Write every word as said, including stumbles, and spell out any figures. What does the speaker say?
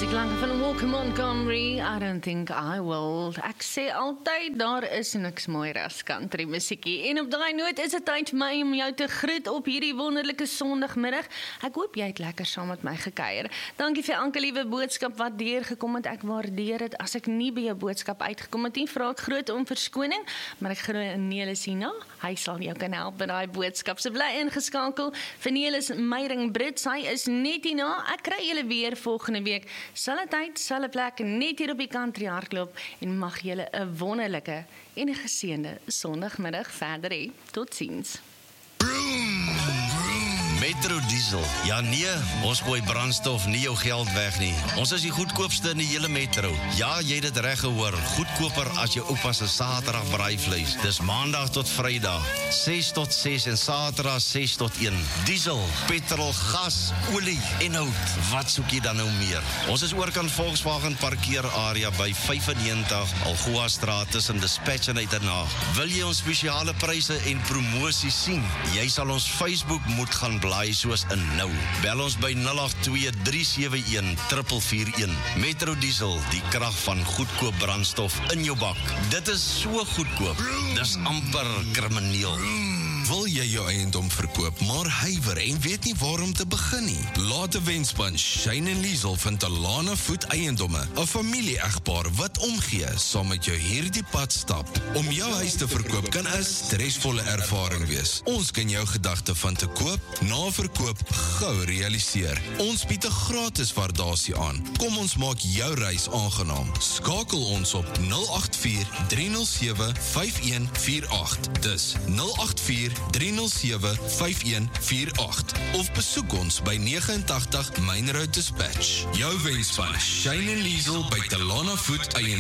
Klanke van Walker Montgomery, I don't think I will. Ek sê altyd, daar is niks mooier as country musiekie. En op daai noot is dit tyd vir my om jou te groet op hierdie wonderlike Sondagmiddag. Ek hoop jy het lekker saam met my gekuier. Dankie vir elke liewe boodskap wat deurgekom het. Ek waardeer dit. As ek nie by jou boodskap uitgekom het nie, vra ek groot om verskoning, maar ek glo Nelis hierna. Hy sal jou kan help met daai boodskap. So bly ingeskakel. Vir Nelis Meiring Brits, hy is net hierna. Ek kry julle weer volgende week. Selfe tyd, selfe plek, net hier op die Country Hardloop en mag julle 'n wonderlike en 'n geseënde Sondagmiddag verder hê. Totsiens. Metro Diesel. Ja nee, ons gooi brandstof nie jou geld weg nie. Ons is die goedkoopste in die hele metro. Ja, jy het dit reg gehoor. Goedkoper as jou oupa se Saterdag braaivleis. Dis Maandag tot Vrydag, ses tot ses en Saterdag ses tot een. Diesel, petrol, gas, olie en hout. Wat soek jy dan nou meer? Ons is oorkant Volkswagen parkeerarea by vyfennegentig Algoa Straat tussen Dispatch en Uitenhaag. Wil jy ons spesiale pryse en promosies sien? Jy sal ons Facebook moet gaan blaai soos in nou. Bel ons by nul agt twee drie sewe een vier vier een. Metro Diesel, die krag van goedkoop brandstof in jou bak. Dit is so goedkoop. Dis amper krimineel. Wil jy jou eiendom verkoop, maar huiwer en weet nie waar om te begin nie? Laat 'n wenspan Shane en Liesel van Talana Voet Eiendomme, 'n familie-egpaar wat omgee, saam met jou hierdie pad stap. Om jou huis te verkoop kan 'n stresvolle ervaring wees. Ons kan jou gedagte van te koop, na verkoop gou realiseer. Ons bied 'n gratis waardasie aan. Kom ons maak jou reis aangenaam. Skakel ons op nul agt vier drie nul sewe vyf een vier agt. Dis nul agt vier drie nul sewe vyf een vier agt of besoek ons by negenentagtig Main Road Dispatch. Jou wenspan Shane en Liesel by Talana Voet Eiendom.